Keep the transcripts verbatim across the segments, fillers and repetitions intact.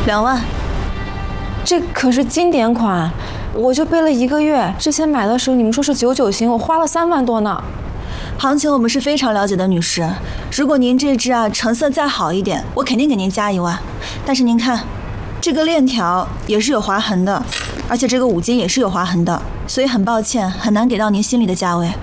两万。 这可是经典款，我就背了一个月。之前买的时候你们说是九九型，我花了三万多呢。 行情我们是非常了解的，女士。如果您这只啊成色再好一点，我肯定给您加一万。但是您看，这个链条也是有划痕的，而且这个五金也是有划痕的，所以很抱歉，很难给到您心里的价位。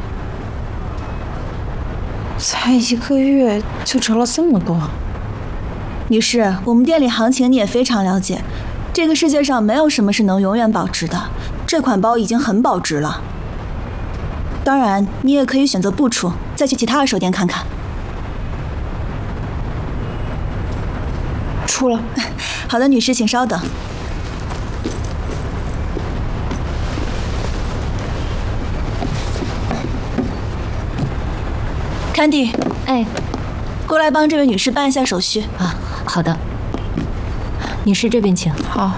才一个月就折了这么多。 女士，我们店里行情你也非常了解，这个世界上没有什么是能永远保值的，这款包已经很保值了。当然，你也可以选择不出，再去其他二手店看看。 出了。 好的，女士，请稍等。Candy， 哎， 过来帮这位女士办一下手续啊。好的，女士这边请。 好。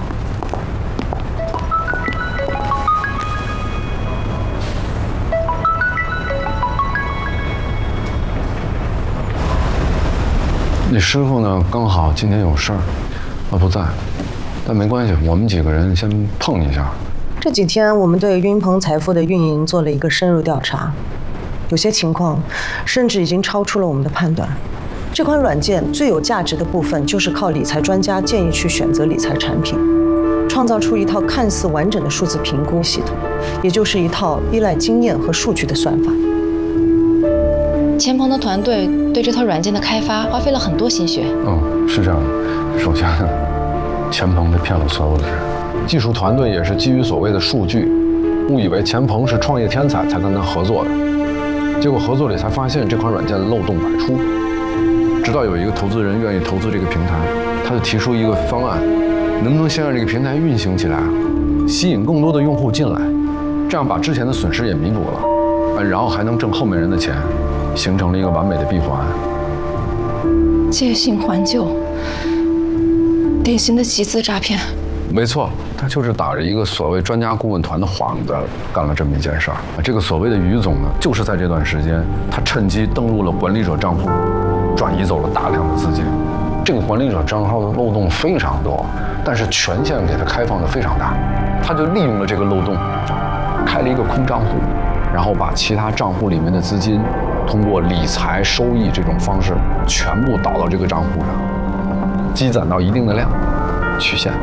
你师傅呢？刚好今天有事儿，他不在，但没关系，我们几个人先碰一下。 这几天我们对云鹏财富的运营做了一个深入调查，有些情况甚至已经超出了我们的判断。这款软件最有价值的部分就是靠理财专家建议去选择理财产品，创造出一套看似完整的数字评估系统，也就是一套依赖经验和数据的算法。 钱鹏的团队对这套软件的开发花费了很多心血。 嗯，是这样的。首先，钱鹏他骗了所有的人，技术团队也是基于所谓的数据，误以为钱鹏是创业天才才跟他合作的，结果合作里才发现这款软件漏洞百出。直到有一个投资人愿意投资这个平台，他就提出一个方案，能不能先让这个平台运行起来，吸引更多的用户进来，这样把之前的损失也弥补了，然后还能挣后面人的钱，形成了一个完美的闭环。 借新还旧，典型的集资诈骗。 没错，他就是打着一个所谓专家顾问团的幌子干了这么一件事儿。这个所谓的于总呢，就是在这段时间，他趁机登录了管理者账户，转移走了大量的资金。这个管理者账号的漏洞非常多，但是权限给他开放的非常大，他就利用了这个漏洞，开了一个空账户，然后把其他账户里面的资金通过理财收益这种方式全部导到这个账户上，积攒到一定的量，取现。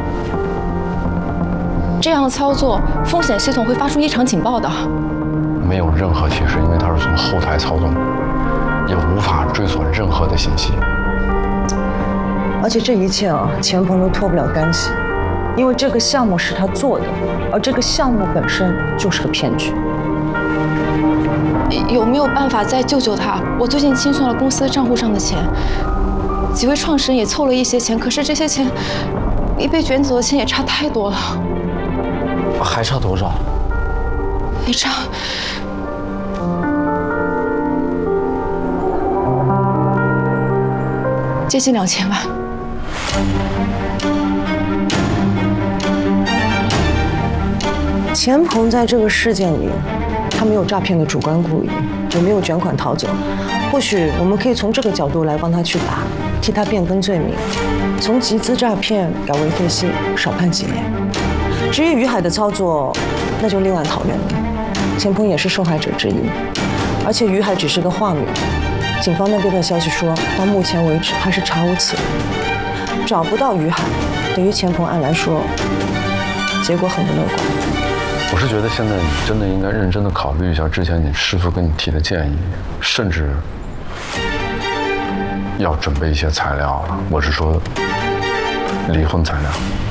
这样的操作，风险系统会发出异常警报的。 没有任何提示，因为它是从后台操纵，也无法追索任何的信息。 而且这一切啊，钱鹏都脱不了干系，因为这个项目是他做的，而这个项目本身就是个骗局。 有没有办法再救救他？我最近清算了公司账户上的钱，几位创始人也凑了一些钱，可是这些钱离被卷走的钱也差太多了。 还差多少？ 还差接近两千万。 钱鹏在这个事件里，他没有诈骗的主观故意，也没有卷款逃走。或许我们可以从这个角度来帮他去打，替他变更罪名，从集资诈骗改为废薪，少判几年。至于于海的操作，那就另案讨论了。钱鹏也是受害者之一，而且于海只是个化名。警方那边的消息说，到目前为止还是查无此人，找不到于海，对于钱鹏案来说，结果很不乐观。 我是觉得现在你真的应该认真的考虑一下之前你师傅跟你提的建议，甚至要准备一些材料了。我是说离婚材料。